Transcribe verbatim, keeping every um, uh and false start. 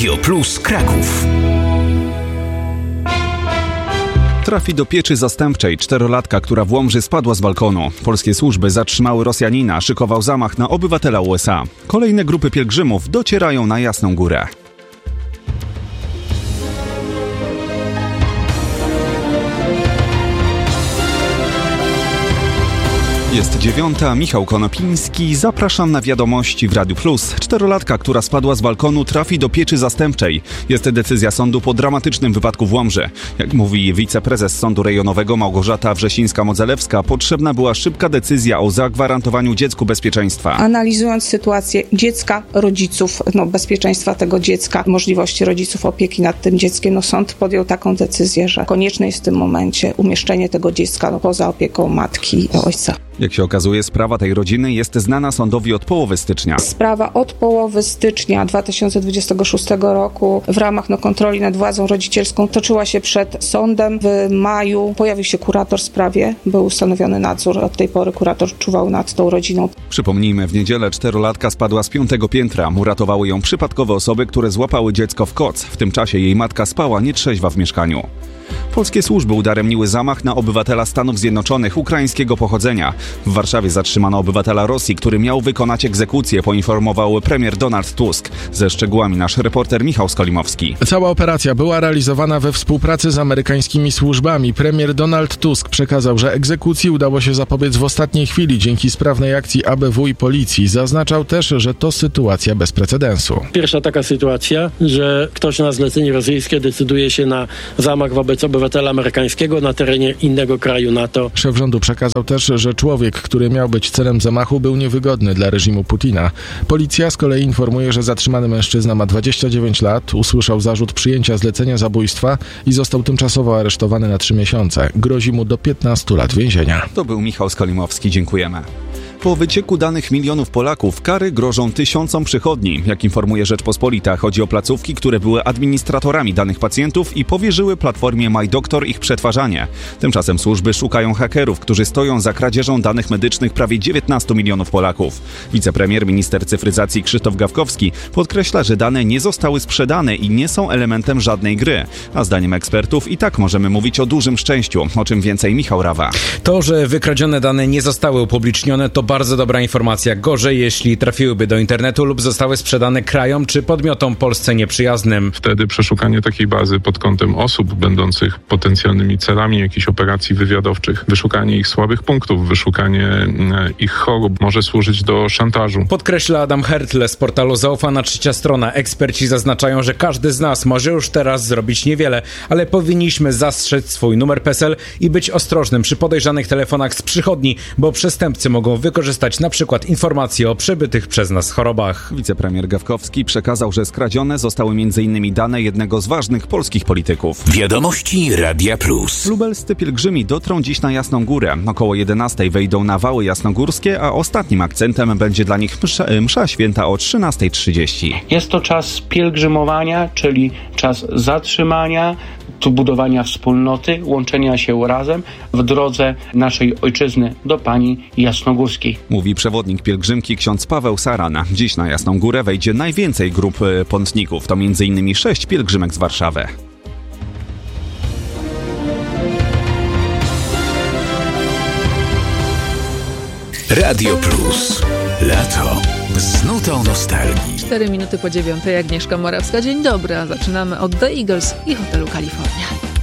Radio Plus Kraków. Trafi do pieczy zastępczej czterolatka, która w Łomży spadła z balkonu. Polskie służby zatrzymały Rosjanina, szykował zamach na obywatela U S A. Kolejne grupy pielgrzymów docierają na Jasną Górę. Jest dziewiąta, Michał Konopiński, zapraszam na wiadomości w Radiu Plus. Czterolatka, która spadła z balkonu, trafi do pieczy zastępczej. Jest decyzja sądu po dramatycznym wypadku w Łomży. Jak mówi wiceprezes Sądu Rejonowego Małgorzata Wrzesińska-Modzelewska, potrzebna była szybka decyzja o zagwarantowaniu dziecku bezpieczeństwa. Analizując sytuację dziecka, rodziców, no, bezpieczeństwa tego dziecka, możliwości rodziców opieki nad tym dzieckiem, no, sąd podjął taką decyzję, że konieczne jest w tym momencie umieszczenie tego dziecka no, poza opieką matki i ojca. Jak się okazuje, sprawa tej rodziny jest znana sądowi od połowy stycznia. Sprawa od połowy stycznia dwa tysiące dwudziestego szóstego roku w ramach no, kontroli nad władzą rodzicielską toczyła się przed sądem. W maju pojawił się kurator w sprawie, był ustanowiony nadzór. Od tej pory kurator czuwał nad tą rodziną. Przypomnijmy, w niedzielę czterolatka spadła z piątego piętra. Uratowały ją przypadkowe osoby, które złapały dziecko w koc. W tym czasie jej matka spała nietrzeźwa w mieszkaniu. Polskie służby udaremniły zamach na obywatela Stanów Zjednoczonych ukraińskiego pochodzenia. W Warszawie zatrzymano obywatela Rosji, który miał wykonać egzekucję, poinformował premier Donald Tusk. Ze szczegółami nasz reporter Michał Skolimowski. Cała operacja była realizowana we współpracy z amerykańskimi służbami. Premier Donald Tusk przekazał, że egzekucji udało się zapobiec w ostatniej chwili dzięki sprawnej akcji A B W i policji. Zaznaczał też, że to sytuacja bez precedensu. Pierwsza taka sytuacja, że ktoś na zlecenie rosyjskie decyduje się na zamach wobec obywatela amerykańskiego na terenie innego kraju NATO. Szef rządu przekazał też, że człowiek, który miał być celem zamachu, był niewygodny dla reżimu Putina. Policja z kolei informuje, że zatrzymany mężczyzna ma dwadzieścia dziewięć lat, usłyszał zarzut przyjęcia zlecenia zabójstwa i został tymczasowo aresztowany na trzy miesiące. Grozi mu do piętnastu lat więzienia. To był Michał Skolimowski, dziękujemy. Po wycieku danych milionów Polaków kary grożą tysiącom przychodni. Jak informuje Rzeczpospolita, chodzi o placówki, które były administratorami danych pacjentów i powierzyły platformie MyDoktor ich przetwarzanie. Tymczasem służby szukają hakerów, którzy stoją za kradzieżą danych medycznych prawie dziewiętnastu milionów Polaków. Wicepremier, minister cyfryzacji Krzysztof Gawkowski podkreśla, że dane nie zostały sprzedane i nie są elementem żadnej gry. A zdaniem ekspertów i tak możemy mówić o dużym szczęściu, o czym więcej Michał Rawa. To, że wykradzione dane nie zostały upublicznione, to bardzo dobra informacja. Gorzej, jeśli trafiłyby do internetu lub zostały sprzedane krajom czy podmiotom Polsce nieprzyjaznym. Wtedy przeszukanie takiej bazy pod kątem osób będących potencjalnymi celami jakichś operacji wywiadowczych, wyszukanie ich słabych punktów, wyszukanie ich chorób może służyć do szantażu. Podkreśla Adam Hertle z portalu Zaufana Trzecia Strona. Eksperci zaznaczają, że każdy z nas może już teraz zrobić niewiele, ale powinniśmy zastrzec swój numer P E S E L i być ostrożnym przy podejrzanych telefonach z przychodni, bo przestępcy mogą wykorzystać na przykład informacje o przebytych przez nas chorobach. Wicepremier Gawkowski przekazał, że skradzione zostały między innymi dane jednego z ważnych polskich polityków. Wiadomości Radia Plus. Lubelscy pielgrzymi dotrą dziś na Jasną Górę. Około jedenastej wejdą na wały jasnogórskie, a ostatnim akcentem będzie dla nich msza, msza święta o trzynastej trzydzieści. Jest to czas pielgrzymowania, czyli czas zatrzymania, tu budowania wspólnoty, łączenia się razem w drodze naszej ojczyzny do Pani Jasnogórskiej. Mówi przewodnik pielgrzymki ksiądz Paweł Saran. Dziś na Jasną Górę wejdzie najwięcej grup pątników. To między innymi sześć pielgrzymek z Warszawy. Radio Plus. Lato z nutą nostalgii. Cztery minuty po dziewiątej, Agnieszka Morawska. Dzień dobry, a zaczynamy od The Eagles i hotelu Kalifornia.